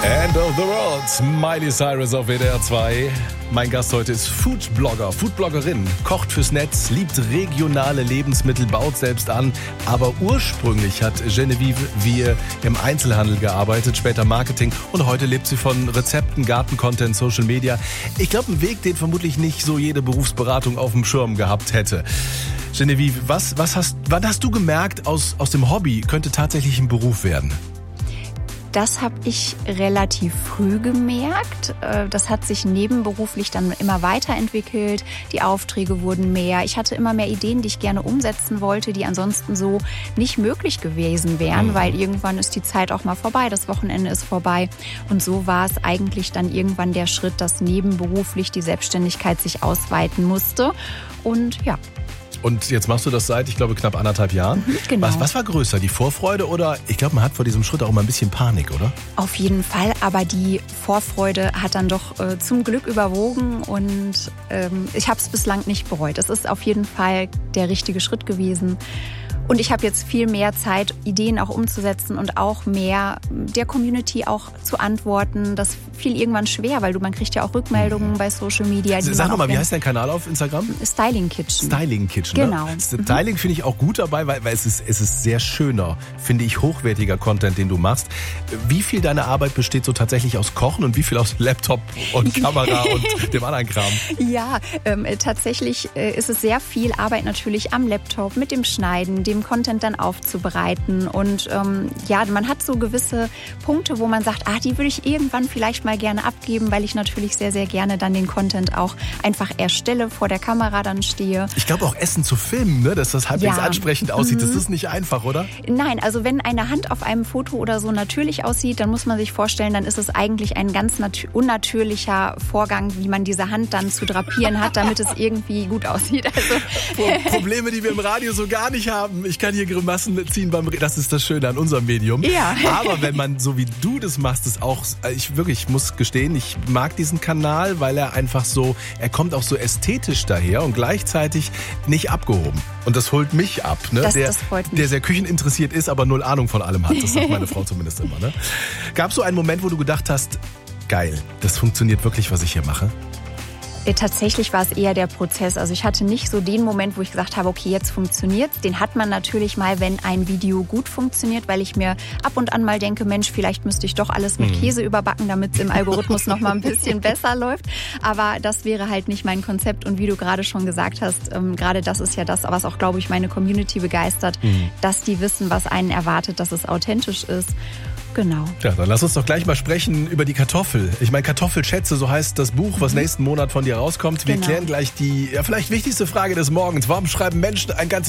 End of the World, Miley Cyrus auf WDR 2. Mein Gast heute ist Foodblogger, Foodbloggerin, kocht fürs Netz, liebt regionale Lebensmittel, baut selbst an. Aber ursprünglich hat Genevieve Wier im Einzelhandel gearbeitet, später Marketing und heute lebt sie von Rezepten, Gartencontent, Social Media. Ich glaube, ein Weg, den vermutlich nicht so jede Berufsberatung auf dem Schirm gehabt hätte. Genevieve, wann hast du gemerkt, aus dem Hobby könnte tatsächlich ein Beruf werden? Das habe ich relativ früh gemerkt. Das hat sich nebenberuflich dann immer weiterentwickelt. Die Aufträge wurden mehr. Ich hatte immer mehr Ideen, die ich gerne umsetzen wollte, die ansonsten so nicht möglich gewesen wären, weil irgendwann ist die Zeit auch mal vorbei, das Wochenende ist vorbei. Und so war es eigentlich dann irgendwann der Schritt, dass nebenberuflich die Selbstständigkeit sich ausweiten musste. Und ja. Und jetzt machst du das seit, ich glaube, knapp 1,5 Jahren. Genau. Was war größer, die Vorfreude oder, ich glaube, man hat vor diesem Schritt auch mal ein bisschen Panik, oder? Auf jeden Fall, aber die Vorfreude hat dann doch zum Glück überwogen und ich habe es bislang nicht bereut. Es ist auf jeden Fall der richtige Schritt gewesen. Und ich habe jetzt viel mehr Zeit, Ideen auch umzusetzen und auch mehr der Community auch zu antworten. Das fiel irgendwann schwer, weil man kriegt ja auch Rückmeldungen bei Social Media. Sag nochmal, wie heißt dein Kanal auf Instagram? Styling Kitchen. Styling Kitchen, genau. Ne? Styling finde ich auch gut dabei, weil es ist sehr schöner, finde ich, hochwertiger Content, den du machst. Wie viel deiner Arbeit besteht so tatsächlich aus Kochen und wie viel aus Laptop und Kamera und dem anderen Kram? Ja, tatsächlich ist es sehr viel Arbeit natürlich am Laptop mit dem Schneiden, dem Content dann aufzubereiten und man hat so gewisse Punkte, wo man sagt, die würde ich irgendwann vielleicht mal gerne abgeben, weil ich natürlich sehr, sehr gerne dann den Content auch einfach erstelle, vor der Kamera dann stehe. Ich glaube auch Essen zu filmen, ne, dass das halbwegs ansprechend aussieht, das ist nicht einfach, oder? Nein, also wenn eine Hand auf einem Foto oder so natürlich aussieht, dann muss man sich vorstellen, dann ist es eigentlich ein ganz unnatürlicher Vorgang, wie man diese Hand dann zu drapieren hat, damit es irgendwie gut aussieht. Also Probleme, die wir im Radio so gar nicht haben. Ich kann hier Grimassen ziehen das ist das Schöne an unserem Medium. Ja. Aber wenn man so wie du das machst, ist auch, ich muss gestehen, ich mag diesen Kanal, weil er kommt auch so ästhetisch daher und gleichzeitig nicht abgehoben. Und das holt mich ab, ne? Das freut mich. Der sehr kücheninteressiert ist, aber null Ahnung von allem hat. Das sagt meine Frau zumindest immer, ne? Gab es so einen Moment, wo du gedacht hast, geil, das funktioniert wirklich, was ich hier mache? Tatsächlich war es eher der Prozess. Also ich hatte nicht so den Moment, wo ich gesagt habe, okay, jetzt funktioniert's. Den hat man natürlich mal, wenn ein Video gut funktioniert, weil ich mir ab und an mal denke, Mensch, vielleicht müsste ich doch alles mit Käse überbacken, damit es im Algorithmus noch mal ein bisschen besser läuft. Aber das wäre halt nicht mein Konzept. Und wie du gerade schon gesagt hast, gerade das ist ja das, was auch, glaube ich, meine Community begeistert, dass die wissen, was einen erwartet, dass es authentisch ist. Genau. Ja, dann lass uns doch gleich mal sprechen über die Kartoffel. Ich meine, Kartoffelschätze, so heißt das Buch, was nächsten Monat von dir rauskommt. Wir klären gleich die vielleicht wichtigste Frage des Morgens. Warum schreiben Menschen ein ganzes